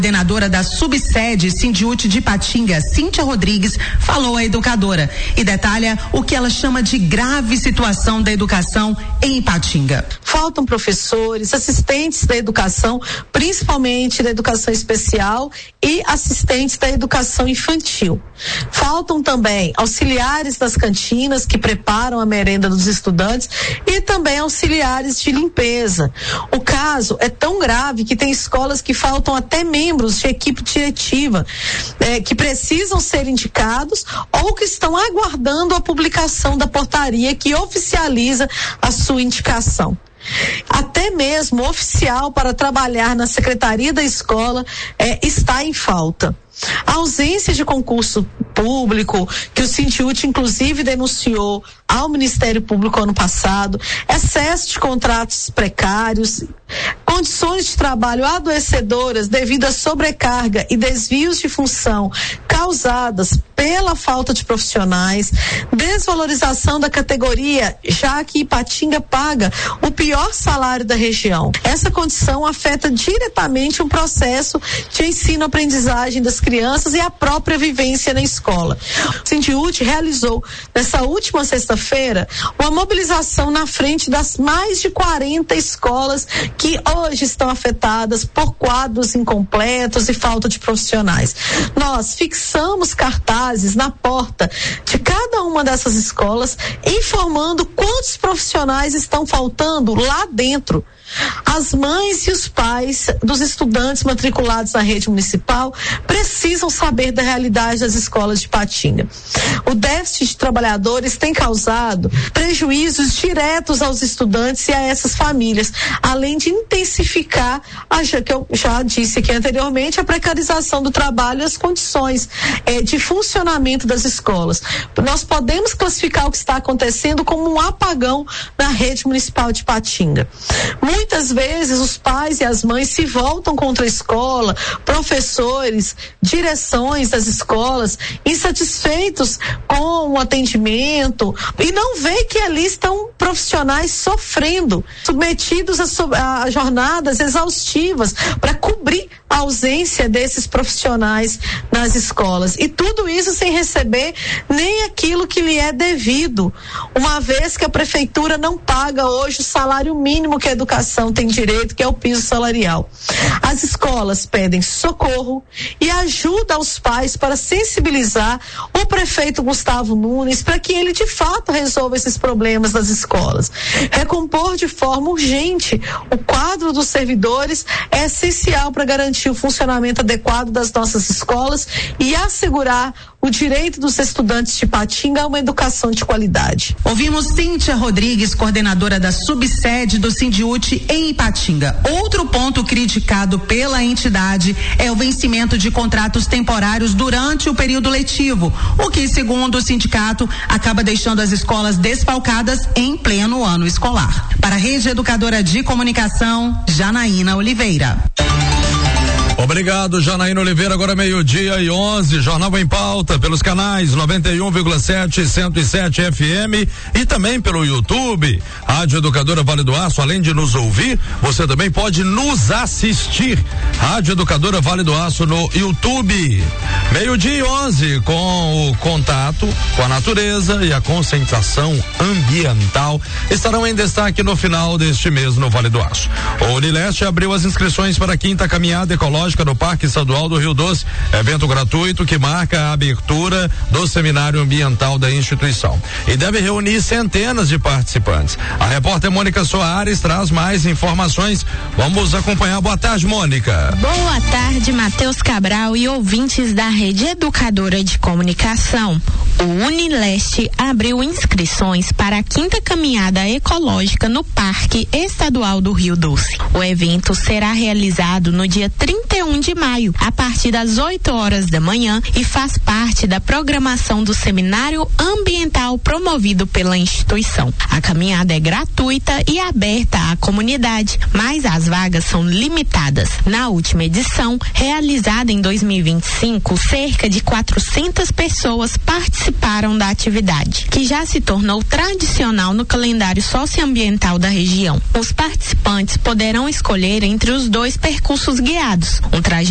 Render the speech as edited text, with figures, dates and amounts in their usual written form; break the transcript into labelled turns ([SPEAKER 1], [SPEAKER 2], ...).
[SPEAKER 1] Coordenadora da subsede Sindiúti de Ipatinga, Cíntia Rodrigues, falou à educadora e detalha o que ela chama de grave situação da educação em Ipatinga.
[SPEAKER 2] Faltam professores, assistentes da educação, principalmente da educação especial e assistentes da educação infantil. Faltam também auxiliares das cantinas que preparam a merenda dos estudantes e também auxiliares de limpeza. O caso é tão grave que tem escolas que faltam até membros de equipe diretiva que precisam ser indicados ou que estão aguardando a publicação da portaria que oficializa a sua indicação. Até mesmo oficial para trabalhar na secretaria da escola está em falta. A ausência de concurso público, que o Sindiúti inclusive denunciou ao Ministério Público ano passado, excesso de contratos precários, condições de trabalho adoecedoras devido à sobrecarga e desvios de função causadas pela falta de profissionais, desvalorização da categoria, já que Ipatinga paga o pior salário da região. Essa condição afeta diretamente o processo de ensino-aprendizagem das crianças e a própria vivência na escola. O Sindiúti realizou, nessa última sexta-feira, uma mobilização na frente das mais de 40 escolas que hoje estão afetadas por quadros incompletos e falta de profissionais. Nós fixamos cartazes na porta de cada uma dessas escolas, informando quantos profissionais estão faltando lá dentro. As mães e os pais dos estudantes matriculados na rede municipal precisam saber da realidade das escolas de Ipatinga. O déficit de trabalhadores tem causado prejuízos diretos aos estudantes e a essas famílias, além de intensificar, que eu já disse aqui anteriormente, a precarização do trabalho e as condições de funcionamento das escolas. Nós podemos classificar o que está acontecendo como um apagão na rede municipal de Ipatinga. Muitas vezes os pais e as mães se voltam contra a escola, professores, direções das escolas, insatisfeitos com o atendimento e não vê que ali estão profissionais sofrendo, submetidos a jornadas exaustivas para cobrir a ausência desses profissionais nas escolas. E tudo isso sem receber nem aquilo que lhe é devido, uma vez que a prefeitura não paga hoje o salário mínimo que a educação tem direito, que é o piso salarial. As escolas pedem socorro e ajuda aos pais para sensibilizar o prefeito Gustavo Nunes para que ele de fato resolva esses problemas das escolas. Recompor de forma urgente o quadro dos servidores é essencial para garantir o funcionamento adequado das nossas escolas e assegurar o direito dos estudantes de Ipatinga a uma educação de qualidade.
[SPEAKER 1] Ouvimos Cíntia Rodrigues, coordenadora da subsede do Sindiúti em Ipatinga. Outro ponto criticado pela entidade é o vencimento de contratos temporários durante o período letivo, o que, segundo o sindicato, acaba deixando as escolas desfalcadas em pleno ano escolar. Para a Rede Educadora de Comunicação, Janaína Oliveira.
[SPEAKER 3] Obrigado, Janaína Oliveira. Agora 12:11, Jornal em Pauta, pelos canais 91,7 e 107 FM e também pelo YouTube. Rádio Educadora Vale do Aço, além de nos ouvir, você também pode nos assistir. Rádio Educadora Vale do Aço no YouTube. 12:11, com o contato com a natureza e a conscientização ambiental estarão em destaque no final deste mês no Vale do Aço. O Unileste abriu as inscrições para a 5ª caminhada ecológica no Parque Estadual do Rio Doce, evento gratuito que marca a abertura do seminário ambiental da instituição e deve reunir centenas de participantes. A repórter Mônica Soares traz mais informações. Vamos acompanhar. Boa tarde, Mônica.
[SPEAKER 4] Boa tarde, Matheus Cabral e ouvintes da Rede Educadora de Comunicação. O Unileste abriu inscrições para a 5ª caminhada ecológica no Parque Estadual do Rio Doce. O evento será realizado no dia 31 de maio, a partir das 8 horas da manhã, e faz parte da programação do seminário ambiental promovido pela instituição. A caminhada é gratuita e aberta à comunidade, mas as vagas são limitadas. Na última edição, realizada em 2025, cerca de 400 pessoas participaram da atividade, que já se tornou tradicional no calendário socioambiental da região. Os participantes poderão escolher entre os 2 percursos guiados, um trajeto